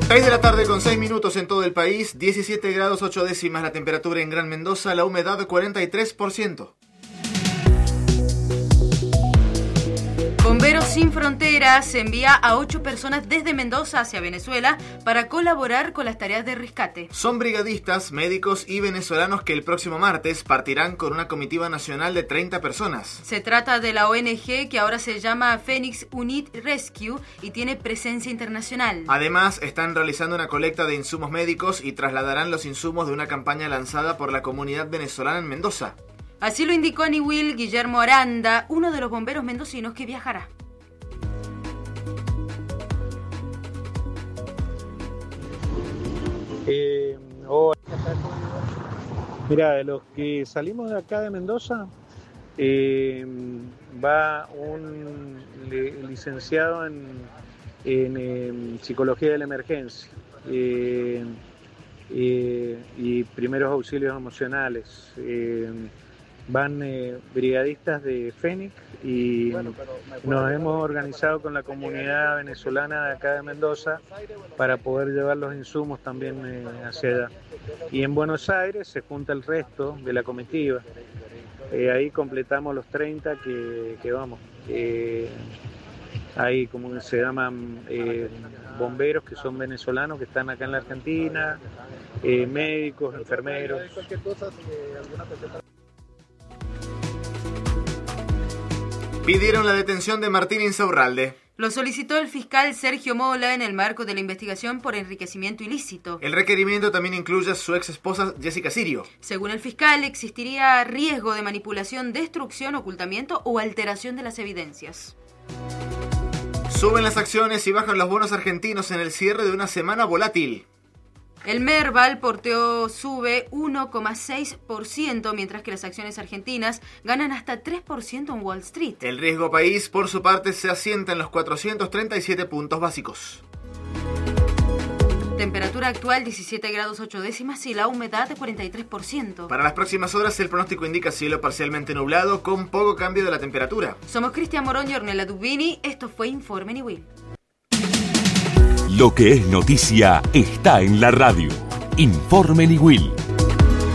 6 de la tarde con 6 minutos en todo el país, 17 grados 8 décimas la temperatura en Gran Mendoza, la humedad 43%. Bomberos Sin Fronteras envía a 8 personas desde Mendoza hacia Venezuela para colaborar con las tareas de rescate. Son brigadistas, médicos y venezolanos que el próximo martes partirán con una comitiva nacional de 30 personas. Se trata de la ONG que ahora se llama Phoenix Unit Rescue y tiene presencia internacional. Además, están realizando una colecta de insumos médicos y trasladarán los insumos de una campaña lanzada por la comunidad venezolana en Mendoza. Así lo indicó a Niwil Guillermo Aranda, uno de los bomberos mendocinos que viajará. Mira, de los que salimos de acá de Mendoza, va un licenciado en psicología de la emergencia y primeros auxilios emocionales. Van brigadistas de Fénix y nos hemos organizado con la comunidad venezolana de acá de Mendoza para poder llevar los insumos también hacia allá. Y en Buenos Aires se junta el resto de la comitiva. Ahí completamos los 30 que vamos. Hay, como se llaman, bomberos que son venezolanos que están acá en la Argentina, médicos, enfermeros. Pidieron la detención de Martín Insaurralde. Lo solicitó el fiscal Sergio Mola en el marco de la investigación por enriquecimiento ilícito. El requerimiento también incluye a su ex esposa Jessica Sirio. Según el fiscal, existiría riesgo de manipulación, destrucción, ocultamiento o alteración de las evidencias. Suben las acciones y bajan los bonos argentinos en el cierre de una semana volátil. El Merval porteo sube 1,6%, mientras que las acciones argentinas ganan hasta 3% en Wall Street. El riesgo país, por su parte, se asienta en los 437 puntos básicos. Temperatura actual 17 grados 8 décimas y la humedad de 43%. Para las próximas horas el pronóstico indica cielo parcialmente nublado con poco cambio de la temperatura. Somos Cristian Morón y Ornella Dubini. Esto fue Informe Niwil. Lo que es noticia está en la radio. Informe Niwil.